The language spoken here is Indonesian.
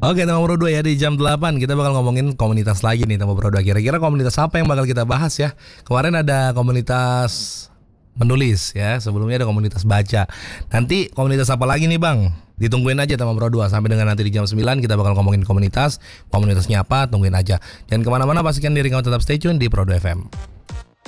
Oke, Tama Bro 2 ya, di jam 8 kita bakal ngomongin komunitas lagi nih Tama Bro 2. Kira-kira komunitas apa yang bakal kita bahas ya? Kemarin ada komunitas menulis ya, sebelumnya ada komunitas baca. Nanti komunitas apa lagi nih Bang? Ditungguin aja Tama Bro 2. Sampai dengan nanti di jam 9 kita bakal ngomongin komunitasnya apa, tungguin aja. Jangan kemana-mana, pastikan diri kamu tetap stay tune di Pro 2 FM.